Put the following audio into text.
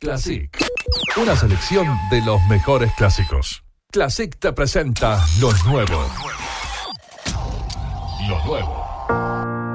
Classic. Una selección de los mejores clásicos. Classic te presenta lo nuevo. Lo nuevo.